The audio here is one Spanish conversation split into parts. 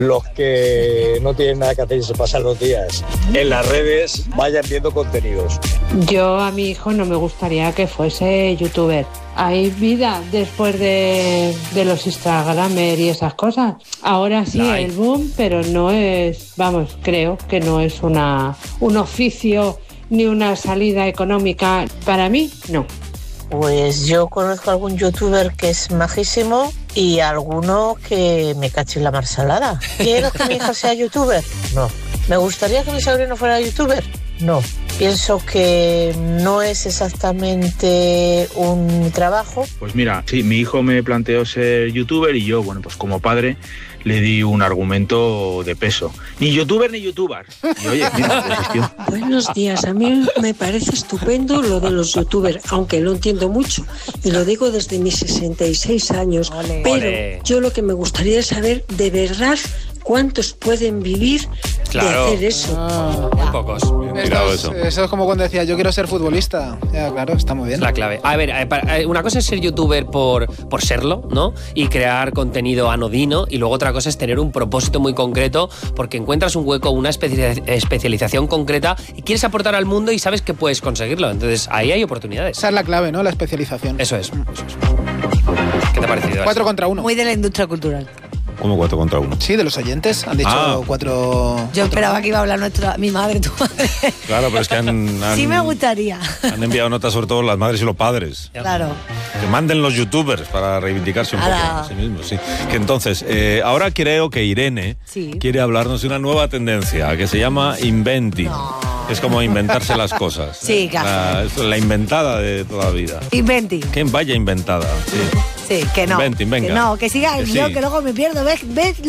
los que no tienen nada que hacer y se pasan los días en las redes vayan viendo contenidos. Yo a mi hijo no me gustaría que fuese youtuber. Hay vida después de los Instagramers y esas cosas. Ahora sí, el boom, pero no es, vamos, creo que no es un oficio ni una salida económica. Para mí, no. Pues yo conozco algún youtuber que es majísimo y alguno que me cache en la marsalada. ¿Quiero que mi hija sea youtuber? No. ¿Me gustaría que mi sobrino fuera youtuber? No. Pienso que no es exactamente un trabajo. Pues mira, sí, mi hijo me planteó ser youtuber y yo, bueno, pues como padre le di un argumento de peso. Ni youtuber ni youtuber. Y oye, mira, desistió. Buenos días, a mí me parece estupendo lo de los youtubers, aunque no entiendo mucho. Y lo digo desde mis 66 años. Olé. Pero Olé. yo lo que me gustaría es saber de verdad cuántos pueden vivir de hacer eso. Muy pocos. Eso es como cuando decía, yo quiero ser futbolista. Ya, claro, está muy bien. Es la clave. A ver, una cosa es ser youtuber por serlo, ¿no? Y crear contenido anodino, y luego otra cosa es tener un propósito muy concreto porque encuentras un hueco, una especialización concreta y quieres aportar al mundo y sabes que puedes conseguirlo. Entonces, ahí hay oportunidades. Esa es la clave, ¿no? La especialización. Eso es. ¿Qué te ha parecido? 4 contra 1. Muy de la industria cultural. ¿Cómo 4 contra 1? Sí, de los oyentes. Han dicho 4... Yo esperaba que iba a hablar mi madre, tu madre. Claro, pero es que Sí me gustaría. han enviado notas sobre todo las madres y los padres. Claro. Que manden los youtubers para reivindicarse un poco a sí mismos. Sí. Que entonces, ahora creo que Irene quiere hablarnos de una nueva tendencia que se llama inventing. Es como inventarse las cosas. Sí, claro. La inventada de toda la vida. Inventing. Que vaya inventada. Sí. Sí, que no. Inventing, venga. Que no, que siga el guión, que luego me pierdo. ¿Ves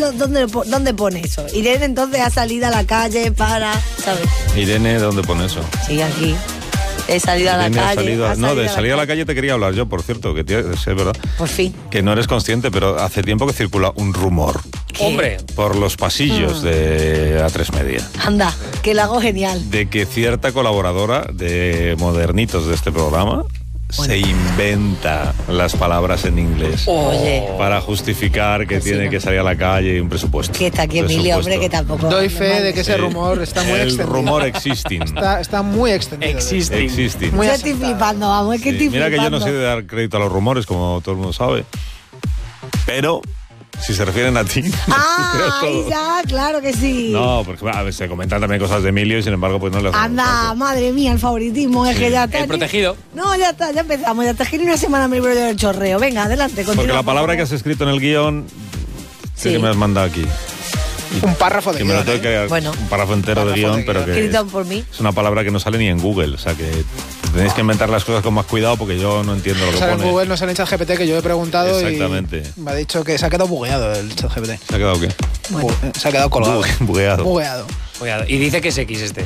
dónde pone eso? Irene entonces ha salido a la calle para, ¿sabes? Irene, ¿dónde pone eso? Sí, aquí. He salido a la calle. De salir a la calle te quería hablar yo, por cierto, que es verdad. Por fin. Que no eres consciente, pero hace tiempo que circula un rumor. ¿Qué? Hombre. Por los pasillos de A3 Media. Anda, que lo hago genial. De que cierta colaboradora de Modernitos de este programa se inventa las palabras en inglés. Oye. Para justificar que tiene que salir a la calle y un presupuesto. Que está aquí Emilio, hombre, que tampoco... Doy fe de que ese rumor está muy extendido. El rumor existing. Está muy extendido. Existing. Yo estoy flipando, vamos, es que estoy Mira flipando. que yo no sé de dar crédito a los rumores, como todo el mundo sabe. Pero... si se refieren a ti. Ya, claro que sí. No, porque a ver, se comentan también cosas de Emilio y sin embargo pues no le hacemos Anda, caso. madre mía, el favoritismo es que ya está. El protegido. No, ya está, ya empezamos. Ya está, que ni una semana me libro del chorreo. Venga, adelante, continúa. Porque la palabra que has escrito en el guión, que me has mandado aquí. Un párrafo de que guión. me lo tengo que un párrafo entero de guión, pero que Escrito por mí. es una palabra que no sale ni en Google. O sea que tenéis que inventar las cosas con más cuidado porque yo no entiendo lo que Sale en pone. Google, no sale en ChatGPT, que yo he preguntado. Exactamente. Y me ha dicho que se ha quedado bugueado el ChatGPT. ¿Se ha quedado qué? Se ha quedado colgado. Bugueado. Bugueado. Y dice que es X este.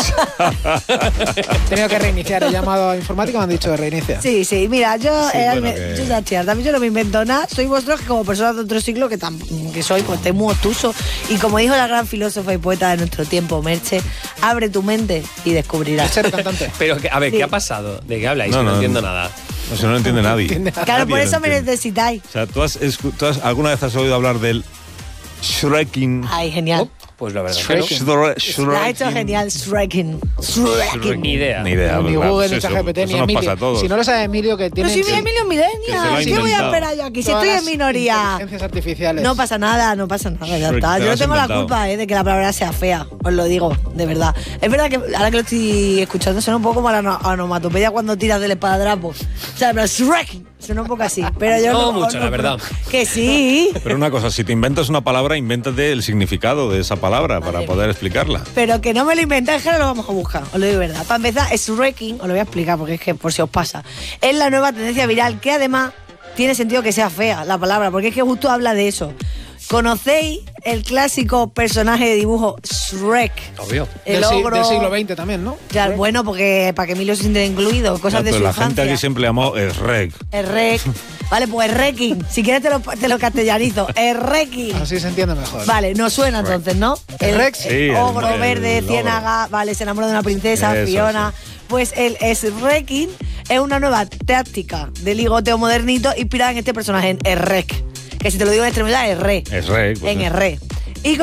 He tenido que reiniciar. He llamado a informática y me han dicho que reinicia. Sí, mira, yo que... yo no me invento nada. Soy vosotros que como personas de otro siglo que soy, pues estoy muy obtuso. Y como dijo la gran filósofa y poeta de nuestro tiempo, Merche, abre tu mente y descubrirás. Merche, cantante. Pero, a ver, Sí. ¿qué ha pasado? ¿De qué habláis? No entiendo nada. No, si no lo entiende nadie. Claro, por eso me necesitáis. O sea, ¿tú alguna vez has oído hablar del Shreking? Ay, genial. Pues la verdad Lo ha hecho genial, Shreking. Ni idea. Ni Google, ni ChatGPT, ni Emilio. Si no lo sabe Emilio, que tiene... Pero si Emilio Millennial, ¿qué voy a esperar yo aquí? Si estoy en minoría. Inteligencias artificiales. No pasa nada, ya está. Yo no tengo la culpa de que la palabra sea fea, os lo digo, de verdad. Es verdad que ahora que lo estoy escuchando suena un poco como la onomatopeya cuando tiras del espadadrapo. O sea, pero Shreking suena un poco así. Pero yo no mucho, la verdad. Que sí. Pero una cosa, si te inventas una palabra, invéntate el significado de esa palabra para poder explicarla. Pero que no me lo inventé, es que no lo vamos a buscar, os lo digo de verdad. Para empezar, Shreking, os lo voy a explicar porque es que por si os pasa, es la nueva tendencia viral que además tiene sentido que sea fea la palabra, porque es que justo habla de eso. ¿Conocéis el clásico personaje de dibujo Shrek? Obvio. El ogro del siglo XX también, ¿no? Claro, bueno, porque para que Emilio se sienta incluido, cosas de su la infancia. gente aquí siempre llamó el Rec. El Rec. Vale, pues el Reking. Si quieres te lo castellanizo. El Reking. Así se entiende mejor. Vale, nos suena entonces, ¿no? El Rec, sí, ogro el verde, ogro. ciénaga, vale, se enamora de una princesa, Eso, Fiona. sí. Pues el Shreking es una nueva táctica de ligoteo modernito inspirada en este personaje, en el Rec. Que si te lo digo en extremidad, es re. Es Rec. pues En el re.